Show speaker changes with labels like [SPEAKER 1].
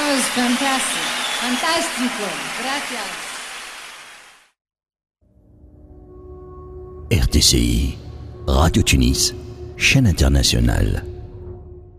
[SPEAKER 1] was fantastic. Fantastico. Gracias.
[SPEAKER 2] RTCI, Radio Tunis, chaîne internationale.